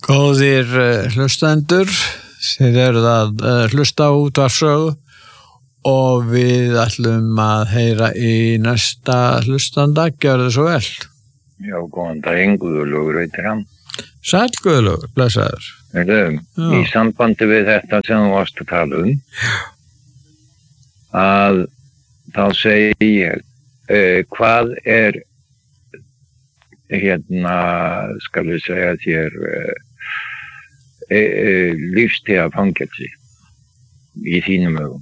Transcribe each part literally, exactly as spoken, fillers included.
Góðir uh, hlustendur, þið eruð að uh, hlusta á Útvarpssögu og við ætlum að heyra í næsta hlustanda, gjörðu svo vel. Já, góðan daginn, Guðlaugur heitir hann. Sæll Guðlaugur, blessaður. Heyrðu, í sambandi við þetta sem þú varst að tala um, að þá segi ég, uh, hvað er, hérna, skal við segja þér, uh, e, e, lífstíða fangelsi í þínum augum?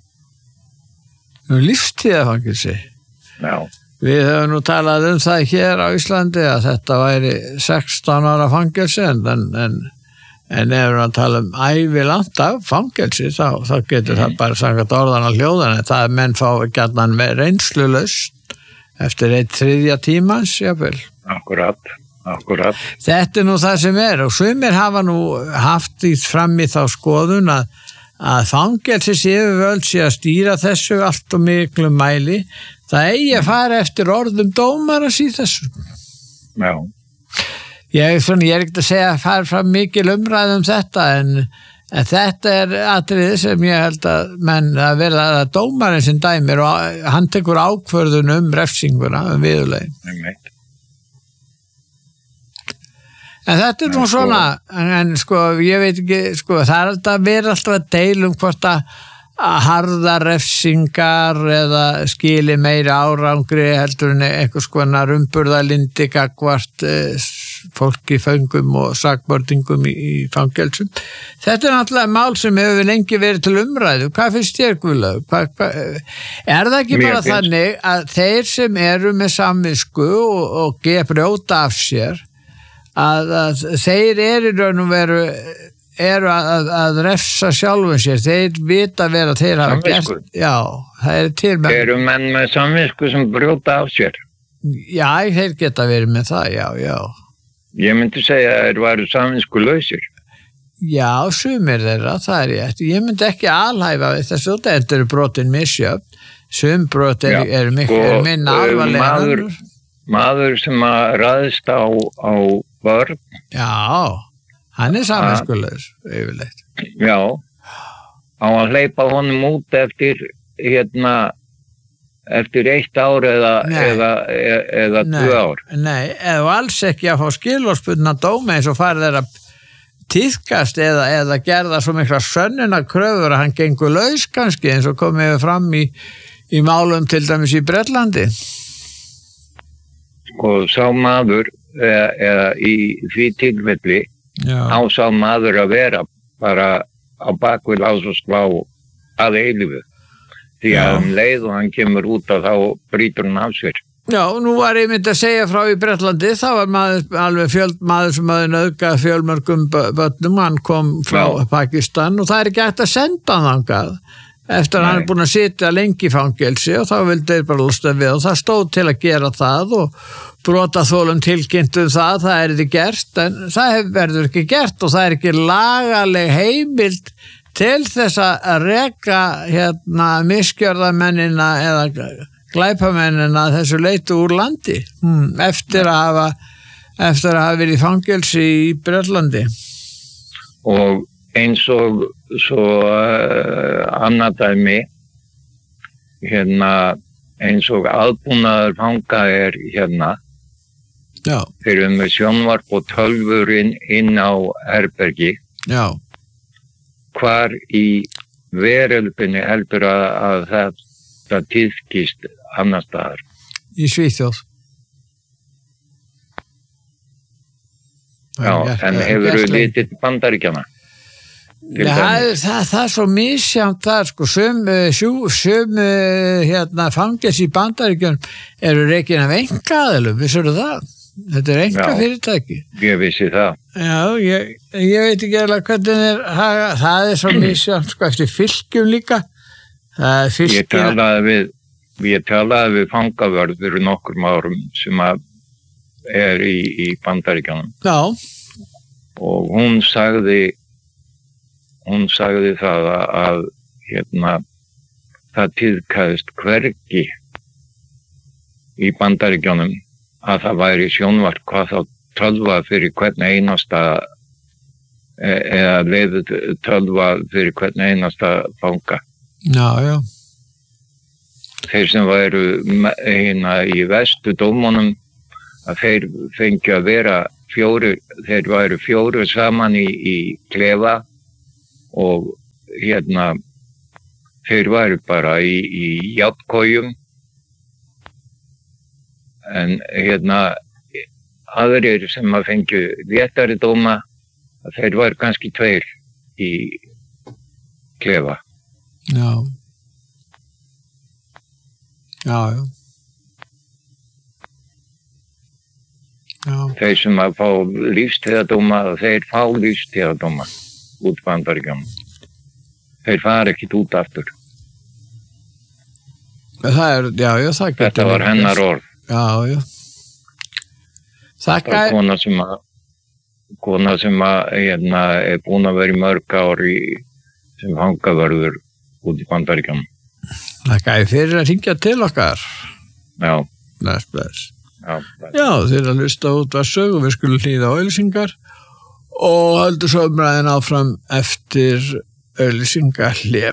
Lífstíða fangelsi? Já. Við höfum nú talað um það hér á Íslandi að þetta væri sextán ára fangelsi en, en, en ef við að tala um ævilangt af fangelsi þá, þá getur mm. það bara samkvæmt orðan að hljóðan en það er menn fá gjarnan með reynslulaust eftir eitt þriðja tímans, jáfnvel. Akkurat, akkurat. Þetta er nú það sem er og sumir hafa nú haft í fram í þá skoðun að, að fangelsis yfirvöld sé að stýra þessu allt og miklu mæli. Það eigi að fara eftir orðum dómaras í þessu. Já. Ég, svona, ég er ekkert að segja að fara fram mikil umræð um þetta en, en þetta er atriði sem ég held að menn að vera að dómarinn sem dæmir og hann tekur ákvörðun um refsinguna, um viðurlögin. Nei. En þetta er nú svona, en, en sko, ég veit ekki, sko, það er alltaf að vera alltaf að deila um hvort að að harða refsingar eða skili meiri árangri heldur en einhvers konar umburðarlyndi gagnvart eh, fólki í föngum og sakborningum í, í fangelsum. Þetta er náttúrulega mál sem hefur lengi verið til umræðu. Hvað finnst þér, Guðlaug? Hva, hva, er það ekki bara finnst. Þannig að þeir sem eru með samvisku og, og gefa brjóta af sér að, að þeir eru í raun og veru eru að, að refsa sjálfum sér, þeir vita vera að þeir hafa gert, já, það er til menn. Eru menn með samvisku sem brjóta af sér? Já, þeir geta verið með það, já, já. Ég myndi segja að þeir varu samvisku lausir. Já, sumir þeirra, það er rétt. Ég myndi ekki alhæfa við þessu, þetta eru brotin misjöfn, sum brot eru er miklu er minna alvarlega. Maður, maður sem að ræðst á, á börn. Já, hann er samviskulaus, yfirleitt. Já, á að hleypa honum út eftir, hérna, eftir eitt ár eða, eða, eða nei, tvö ár. Nei, eða alls ekki að fá skilorðsbundna dóma eins og farið þeirra tíðkast eða, eða gerða svo mikla sönnuna kröfur að hann gengur laus kannski eins og komið fram í, í málum til dæmis í Bretlandi. Og sá maður, eða, eða í því tilfelli, á sá maður að vera bara á bakvið lás og slá að eilífu því að um leið og hann kemur út að þá brýtur hann af sér. Já, nú var ég myndi að segja frá í Bretlandi, það var maður, alveg fjöld maður sem hafði nauðgað fjölmörgum börnum, hann kom frá Já. Pakistan og það er ekki hægt að senda hann þangað eftir að Nei. Hann er búin að sitja lengi í fangelsi og þá vildi þeir bara lústa við og það stóð til að gera það og brotaþolum tilkynntu það, það er ekki gert en það verður ekki gert og það er ekki lagaleg heimild til þess að reka hérna misgjörðamennina eða glæpamennina þessu leitu úr landi hmm, eftir að hafa eftir að hafa verið í fangelsi í Bretlandi. Og eins og svo uh, annað dæmi hérna eins og aðbúnaður fanga er hérna Já. Þeir eru með sjónvarp og tölvur inn, inn á herbergi. Já. Hvar í veröldinni heldur að, að þetta tíðkist annars staðar? Í Svíþjóð. Já, er, en hefur þú litið Bandaríkjana? Ja, það, það, það er svo misjæmt þar, sko, sum, sum hérna, fangelsi í Bandaríkjunum eru rekin af einkaaðilum, vissur það? Þetta er enga fyrirtæki. Ég vissi það. Já, ég, ég veit ekki alveg hvernig er, það, það er svo misjæmt, sko, eftir fylgjum líka. Það er fylgjum. Ég talaði við, ég talaði við fangavörð fyrir nokkrum árum sem að er í, í Bandaríkjunum. Já. Og hún sagði hún sagði það að, að hérna, það tíðkaðist hvergi í Bandaríkjunum að það væri sjónvarp hvað þá tölva fyrir hvern einasta eða leiðu tölva fyrir hvern einasta fanga. Já, já. Þeir sem væru hérna í vestu dómunum, að þeir fengi að vera fjórir, þeir væru fjórir saman í, í klefa og hérna þeir væru bara í, í jafnkojum, en hérna aðrir sem að fengju léttari dóma, þeir væru kannski tveir í klefa. Já. Já, já. Já. Þeir sem að fá lífstíðadóma, þeir fá lífstíðadóma út Bandaríkjunum. Þeir fara ekkit út aftur. Það er, já, já, það getur. Þetta var hennar orð. Já, já. Það er kona sem að, kona sem að, hérna, er búin að vera í mörg ár í, sem fangavörður út í Bandaríkjunum. Þakka ég fyrir að hringja til okkar. Já. Bless, bless. Já, bless. Já, þeir að hlusta út var sögu, við skulum hlýða auglýsingar og haldur svo umræðin áfram eftir auglýsingahlé.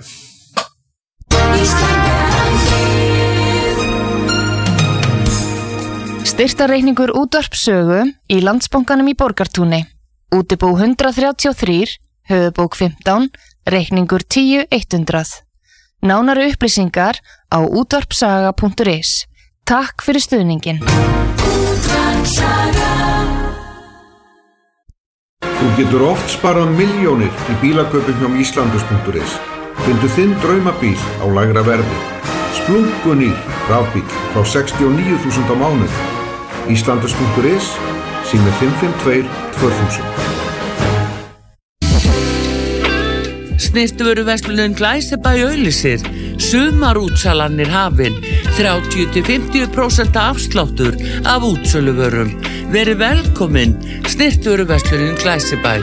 Styrktarreikningur útvarpssögu í Landsbankanum í Borgartúni. Útibú hundrað þrjátíu og þrjú, höfubók fimmtán, reikningur tíu hundrað. Nánari upplýsingar á útvarpsaga punktur is. Takk fyrir stuðningin. Þú getur oft sparað milljónir í bílakaupum hjá Íslandus punktur is. Fyndu þinn draumabíl á lægra verði. Splunkunýr rafbíl frá sextíu og níu þúsund á mánuði. Íslandus punktur is, sími fimm fimm tvö tvö þúsund. Snyrtivöruverslunin Glæsibæ auglýsir. Sumarútsalanir hafin. þrjátíu til fimmtíu prósent afsláttur af útsöluvörum. Verið velkomin. Snyrtivöruverslunin Glæsibæ.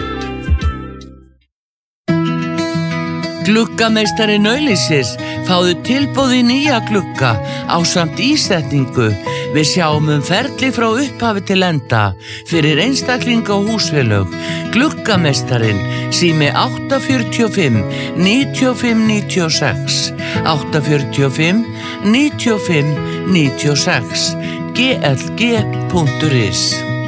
Gluggameistarinn auglýsir. Fáðu tilboð í nýja glugga ásamt ísetningu. Við sjáum um ferli frá upphafi til enda fyrir einstaklinga og húsfélög. Gluggameistarinn, sími átta fjörutíu og fimm níutíu og fimm níutíu og sex, átta fjörutíu og fimm níutíu og fimm níutíu og sex, g l g punktur is.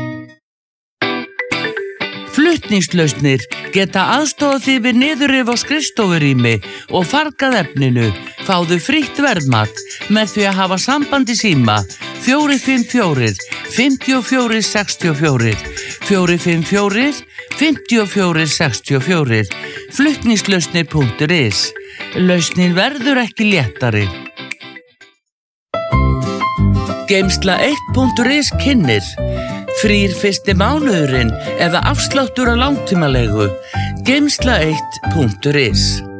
Flutningslausnir geta aðstofað því við niðurrif á skrifstofurými og fargað efninu. Fáðu frítt verðmat með því að hafa samband í síma fjögur fimm fjögur fimm fjögur sex fjögur, fjögur fimm fjögur fimm fjögur sex fjögur, flutningslausnir punktur is. Lausnin verður ekki léttari. Geymsla eitt punktur is kynnir. Frýr fyrsti mánuðurinn eða afsláttur á langtímalegu. Geymsla eitt punktur is.